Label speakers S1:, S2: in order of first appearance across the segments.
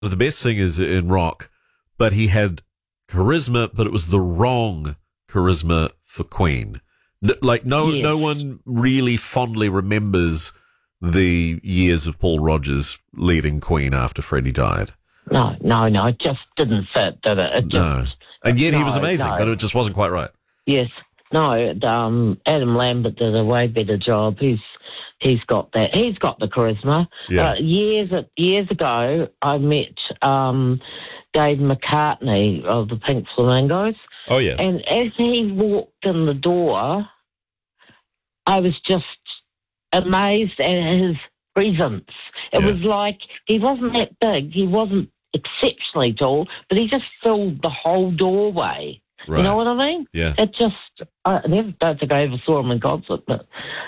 S1: of the best singers in rock, but he had charisma, but it was the wrong charisma for Queen. No one really fondly remembers the years of Paul Rodgers leading Queen after Freddie died.
S2: No, it just didn't fit, did it?
S1: No. And yet he was amazing, but it just wasn't quite right.
S2: Yes. No, Adam Lambert did a way better job. He's got that. He's got the charisma.
S1: Yeah.
S2: Years ago, I met Dave McCartney of the Pink Flamingos.
S1: Oh, yeah.
S2: And as he walked in the door, I was just amazed at his presence. It was like he wasn't that big. He wasn't exceptionally tall, but he just filled the whole doorway. Right. You know what I mean?
S1: Yeah.
S2: It just, I don't think I ever saw him in concert, but,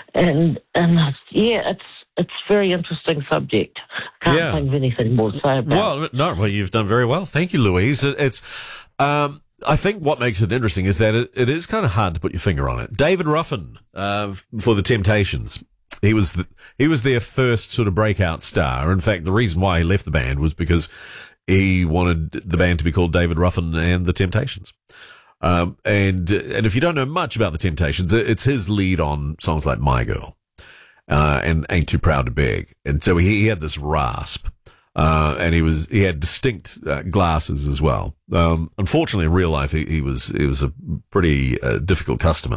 S2: it's a very interesting subject. I can't think of anything more to say about it.
S1: Well, you've done very well. Thank you, Louise. I think what makes it interesting is that it is kind of hard to put your finger on it. David Ruffin, for the Temptations. He was their first sort of breakout star. In fact, the reason why he left the band was because he wanted the band to be called David Ruffin and the Temptations. And if you don't know much about the Temptations, it's his lead on songs like My Girl, and Ain't Too Proud to Beg. And so he had this rasp, and he had distinct, glasses as well. Unfortunately in real life, he was a pretty, difficult customer.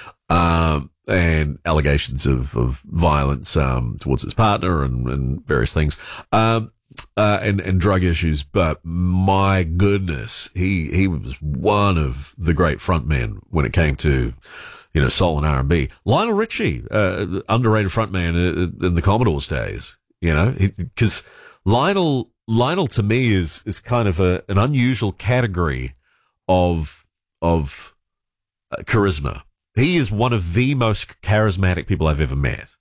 S1: And allegations of violence, towards his partner and various things. And drug issues, but my goodness, he was one of the great frontmen when it came to, soul and R&B. Lionel Richie, underrated frontman in the Commodores days, because Lionel to me is kind of an unusual category of charisma. He is one of the most charismatic people I've ever met.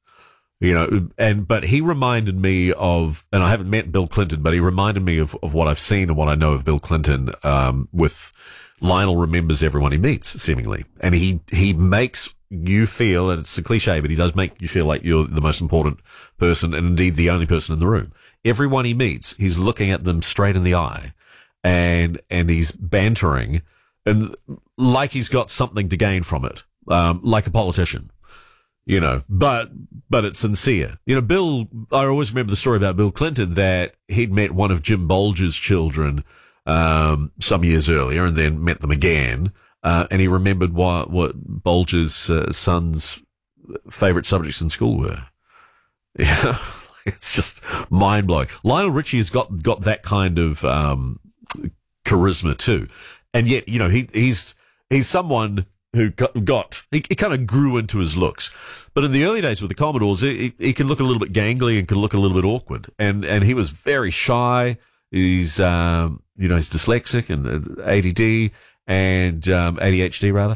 S1: But he reminded me of, and I haven't met Bill Clinton, but he reminded me of what I've seen and what I know of Bill Clinton, with Lionel remembers everyone he meets, seemingly. And he makes you feel, and it's a cliche, but he does make you feel like you're the most important person and indeed the only person in the room. Everyone he meets, he's looking at them straight in the eye and he's bantering and like he's got something to gain from it, like a politician. But it's sincere. Bill, I always remember the story about Bill Clinton that he'd met one of Jim Bolger's children, some years earlier and then met them again. And he remembered what Bolger's, son's favorite subjects in school were. It's just mind blowing. Lionel Richie has got that kind of, charisma too. And yet, he's someone who he kind of grew into his looks. But in the early days with the Commodores, he can look a little bit gangly and can look a little bit awkward. And he was very shy. He's, he's dyslexic and ADD and, ADHD rather.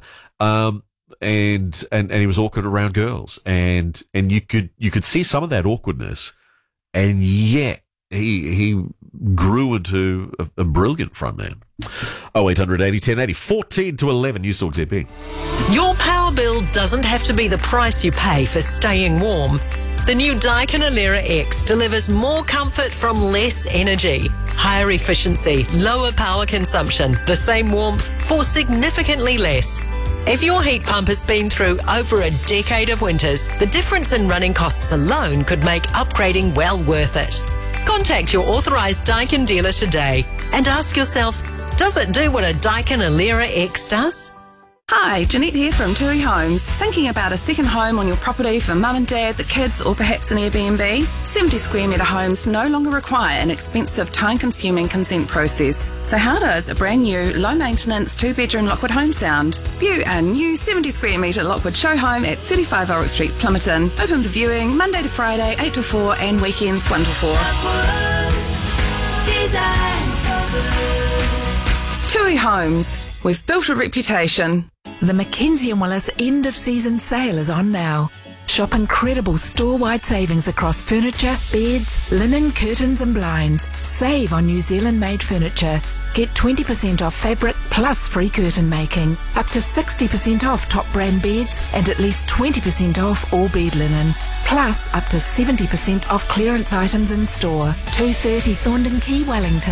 S1: And he was awkward around girls. And you could see some of that awkwardness. And yet he grew into a brilliant frontman. 0800 80 1080, 14 to 11, News Talk ZB.
S3: Your power bill doesn't have to be the price you pay for staying warm. The new Daikin Alera X delivers more comfort from less energy, higher efficiency, lower power consumption, the same warmth for significantly less. If your heat pump has been through over a decade of winters, the difference in running costs alone could make upgrading well worth it. Contact your authorised Daikin dealer today and ask yourself, does it do what a Daikin Alera X does?
S4: Hi, Jeanette here from Tui Homes. Thinking about a second home on your property for mum and dad, the kids, or perhaps an Airbnb? 70 square metre homes no longer require an expensive, time-consuming consent process. So how does a brand new, low-maintenance, two-bedroom Lockwood home sound? View a new 70 square metre Lockwood show home at 35 Ulrich Street, Plumerton. Open for viewing Monday to Friday, 8 to 4, and weekends 1 to 4.
S5: Lockwood, designed for good.
S4: Tui Homes. We've built a reputation.
S6: The Mackenzie & Willis end of season sale is on now. Shop incredible store-wide savings across furniture, beds, linen, curtains and blinds. Save on New Zealand-made furniture. Get 20% off fabric plus free curtain making. Up to 60% off top brand beds and at least 20% off all bed linen. Plus Plus up to 70% off clearance items in store. 230 Thorndon Quay, Wellington.